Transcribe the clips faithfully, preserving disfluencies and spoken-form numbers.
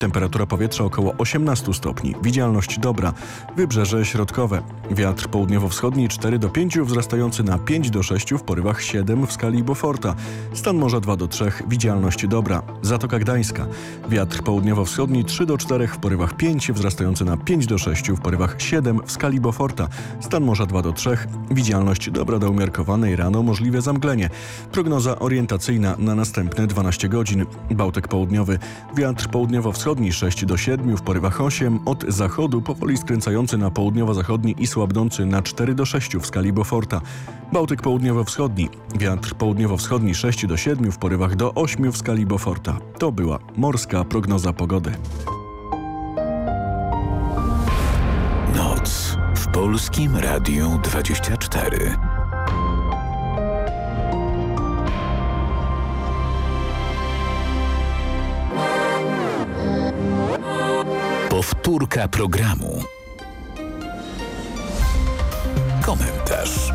Temperatura powietrza około osiemnaście stopni. Widzialność dobra. Wybrzeże środkowe. Wiatr południowo-wschodni cztery do pięciu, wzrastający na pięć do sześciu, w porywach siedem w skali Beauforta. Stan morza dwa do trzech. Widzialność dobra. Zatoka Gdańska. Wiatr południowo-wschodni trzy do czterech, w porywach pięć, wzrastający na pięć do sześciu, w porywach siedem w skali Beauforta. Stan morza dwa do trzech. Widzialność dobra do umiarkowanej, rano możliwe zamglenie. Prognoza orientacyjna na następne dwanaście godzin. Bałtyk południowy. Wiatr południowo-wschodni sześć do siedmiu, w porywach osiem, od zachodu powoli skręcający na południowo-zachodni i słabnący na cztery do sześciu w skali Beauforta. Bałtyk południowo-wschodni. Wiatr południowo-wschodni sześć do siedmiu, w porywach do ośmiu w skali Beauforta. To była morska prognoza pogody. Noc w Polskim Radiu dwadzieścia cztery. Powtórka programu. Komentarz.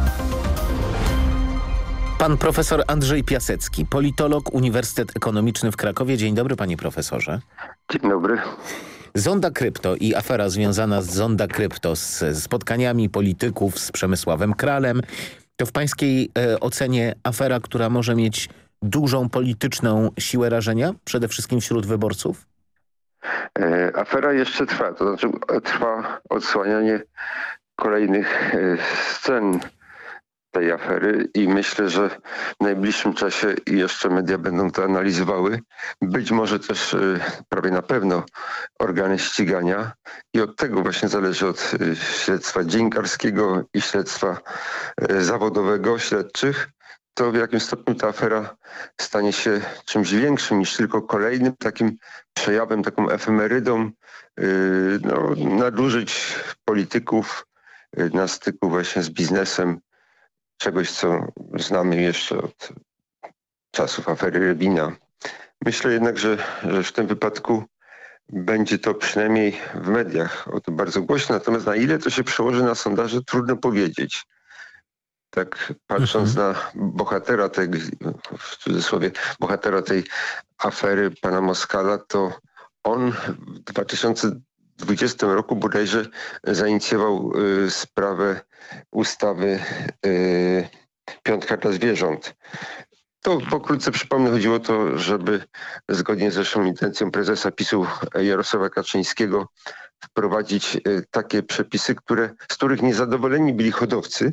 Pan profesor Andrzej Piasecki, politolog, Uniwersytet Ekonomiczny w Krakowie. Dzień dobry, panie profesorze. Dzień dobry. Zonda Krypto i afera związana z Zonda Krypto, z spotkaniami polityków z Przemysławem Kralem, to w pańskiej e, ocenie afera, która może mieć dużą polityczną siłę rażenia, przede wszystkim wśród wyborców? E, afera jeszcze trwa, to znaczy trwa odsłanianie kolejnych e, scen tej afery i myślę, że w najbliższym czasie jeszcze media będą to analizowały. Być może też e, prawie na pewno organy ścigania i od tego właśnie zależy od e, śledztwa dziennikarskiego i śledztwa e, zawodowego śledczych, to w jakim stopniu ta afera stanie się czymś większym niż tylko kolejnym takim przejawem, taką efemerydą yy, no, nadużyć polityków yy, na styku właśnie z biznesem, czegoś co znamy jeszcze od czasów afery Rybina. Myślę jednak, że, że w tym wypadku będzie to przynajmniej w mediach o to bardzo głośno, natomiast na ile to się przełoży na sondaże, trudno powiedzieć. Tak patrząc mhm. na bohatera tej, w cudzysłowie, bohatera tej afery pana Moskala, to on w dwa tysiące dwudziestym roku bodajże zainicjował y, sprawę ustawy y, Piątka dla zwierząt. To pokrótce przypomnę, chodziło o to, żeby zgodnie z zresztą intencją prezesa PiSu Jarosława Kaczyńskiego wprowadzić y, takie przepisy, które, z których niezadowoleni byli hodowcy,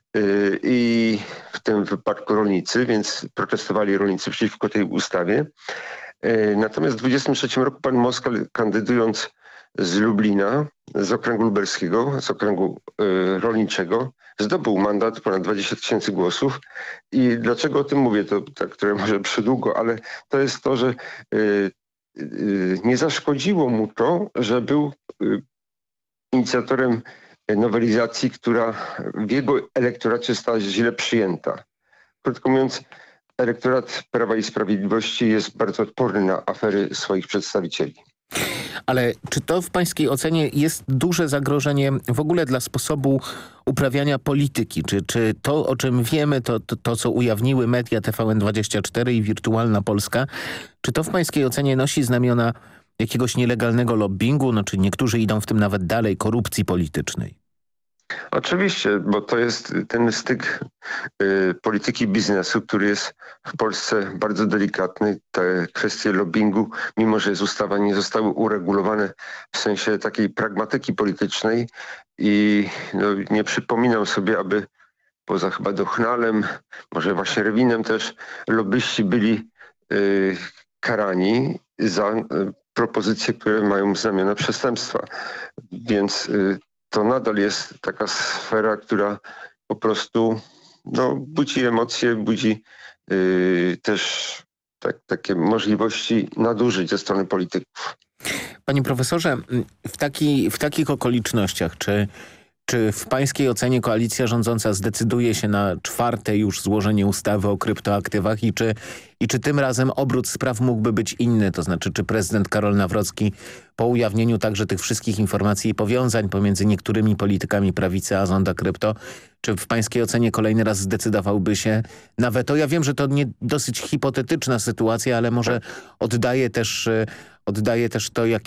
i w tym wypadku rolnicy, więc protestowali rolnicy przeciwko tej ustawie. Natomiast w dwudziestym trzecim roku pan Moskal, kandydując z Lublina, z okręgu lubelskiego, z okręgu y, rolniczego, zdobył mandat, ponad dwadzieścia tysięcy głosów. I dlaczego o tym mówię, to tak, które może przydługo, ale to jest to, że y, y, nie zaszkodziło mu to, że był y, inicjatorem nowelizacji, która w jego elektoracie stała się źle przyjęta. Krótko mówiąc, elektorat Prawa i Sprawiedliwości jest bardzo odporny na afery swoich przedstawicieli. Ale czy to w pańskiej ocenie jest duże zagrożenie w ogóle dla sposobu uprawiania polityki? Czy, czy to, o czym wiemy, to, to, to co ujawniły media T V N dwadzieścia cztery i Wirtualna Polska, czy to w pańskiej ocenie nosi znamiona jakiegoś nielegalnego lobbingu, no czy niektórzy idą w tym nawet dalej, korupcji politycznej? Oczywiście, bo to jest ten styk y, polityki biznesu, który jest w Polsce bardzo delikatny. Te kwestie lobbingu, mimo że jest ustawa, nie zostały uregulowane w sensie takiej pragmatyki politycznej i no, nie przypominam sobie, aby poza chyba Dochnalem, może właśnie Rewinem też, lobbyści byli y, karani za y, propozycje, które mają znamiona przestępstwa. Więc y, to nadal jest taka sfera, która po prostu no, budzi emocje, budzi yy, też tak, takie możliwości nadużyć ze strony polityków. Panie profesorze, w, taki, w takich okolicznościach, czy Czy w pańskiej ocenie koalicja rządząca zdecyduje się na czwarte już złożenie ustawy o kryptoaktywach i czy, i czy tym razem obrót spraw mógłby być inny? To znaczy, czy prezydent Karol Nawrocki po ujawnieniu także tych wszystkich informacji i powiązań pomiędzy niektórymi politykami prawicy a zonda krypto, czy w pańskiej ocenie kolejny raz zdecydowałby się na weto? Ja wiem, że to nie dosyć hipotetyczna sytuacja, ale może oddaje też, oddaje też to, jak